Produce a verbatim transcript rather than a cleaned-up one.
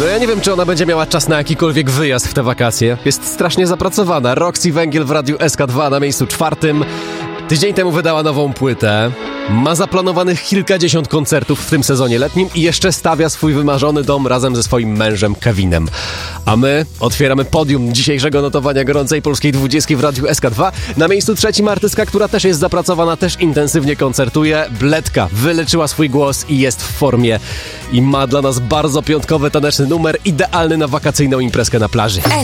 No ja nie wiem, czy ona będzie miała czas na jakikolwiek wyjazd w te wakacje. Jest strasznie zapracowana. Roxy Węgiel w Radiu S K dwa na miejscu czwartym. Tydzień temu wydała nową płytę. Ma zaplanowanych kilkadziesiąt koncertów w tym sezonie letnim i jeszcze stawia swój wymarzony dom razem ze swoim mężem Kevinem. A my otwieramy podium dzisiejszego notowania gorącej polskiej dwudziestki w Radiu S K dwa. Na miejscu trzecim artystka, która też jest zapracowana, też intensywnie koncertuje. Bledka wyleczyła swój głos i jest w formie. I ma dla nas bardzo piątkowy taneczny numer, idealny na wakacyjną imprezkę na plaży.